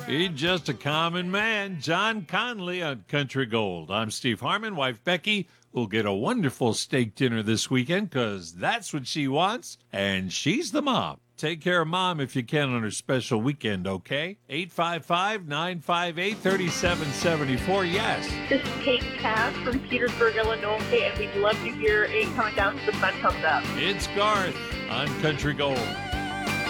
He's just a common man. John Conley on Country Gold. I'm Steve Harmon. Wife Becky will get a wonderful steak dinner this weekend because that's what she wants, and she's the mom. Take care of mom if you can on her special weekend, okay? 855-958-3774. Yes. This is Kate Cass from Petersburg, Illinois, and we'd love to hear Ain't Coming Down to the Sun Comes Up. It's Garth on Country Gold.